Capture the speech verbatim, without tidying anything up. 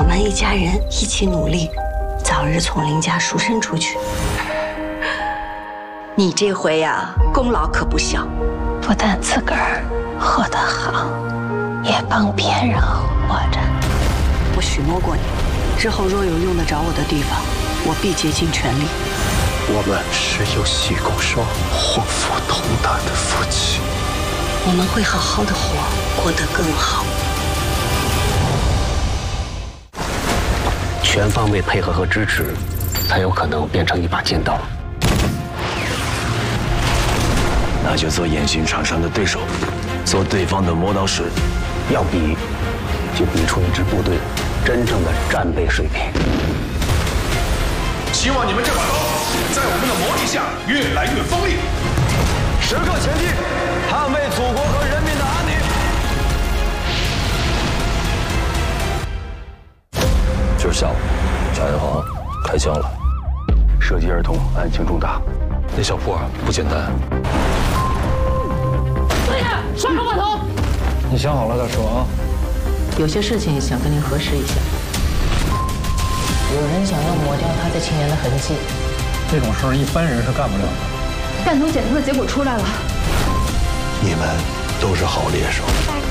我们一家人一起努力，早日从林家赎身出去。你这回呀，功劳可不小， 不但自个儿活得好，也帮别人活着。 我许诺过你，之后若有用得着我的地方，我必竭尽全力。 我们是有喜共双、祸福同担的夫妻。 我们会好好的活，过得更好。 全方位配合和支持，才有可能变成一把剑刀。 那就做演训场上的对手，做对方的磨刀石。 要比，就比出一支部队真正的战备水平。 希望你们这把刀在我们的磨砺下越来越锋利。 时刻前进，捍卫祖国和人民的安宁。今儿下午，贾延航开枪了，涉及儿童，案情重大。那小破不简单。 队长，双手把头。 你想好了再说啊。 有些事情想跟您核实一下。有人想要抹掉他在青年的痕迹， 这种事儿一般人是干不了的。 弹头检测的结果出来了， 你们都是好猎手。